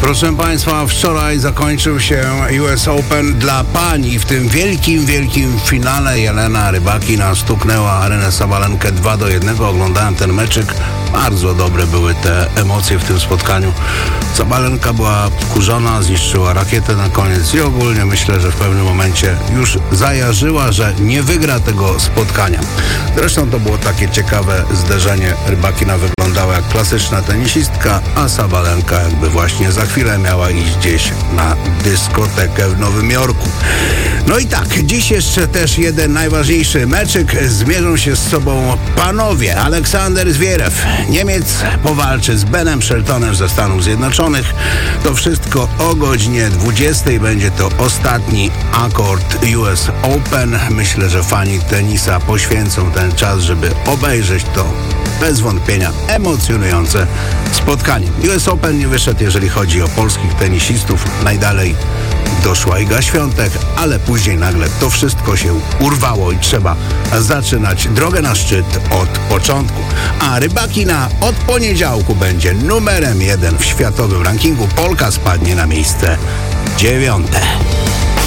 Proszę Państwa, wczoraj zakończył się US Open dla pań i w tym wielkim finale Jelena Rybakina stuknęła Arenę Sabalenkę 2-1. Oglądałem ten meczyk. Bardzo dobre były te emocje w tym spotkaniu. Sabalenka była wkurzona, zniszczyła rakietę na koniec i ogólnie myślę, że w pewnym momencie już zajarzyła, że nie wygra tego spotkania. Zresztą to było takie ciekawe zderzenie. Rybakina wyglądała jak klasyczna tenisistka, a Sabalenka jakby właśnie za chwilę miała iść gdzieś na dyskotekę w Nowym Jorku. No i tak, dziś jeszcze też jeden najważniejszy meczyk. Zmierzą się z sobą panowie. Aleksander Zwierew, Niemiec, powalczy z Benem Sheltonem ze Stanów Zjednoczonych. To wszystko o godzinie 20. Będzie to ostatni akord US Open. Myślę, że fani tenisa poświęcą ten czas, żeby obejrzeć to bez wątpienia emocjonujące spotkanie. US Open nie wyszedł, jeżeli chodzi o polskich tenisistów. Najdalej doszła Iga Świątek, ale później nagle to wszystko się urwało i trzeba zaczynać drogę na szczyt od początku. A Rybakina od poniedziałku będzie numerem 1 w światowym rankingu. Polka spadnie na miejsce 9.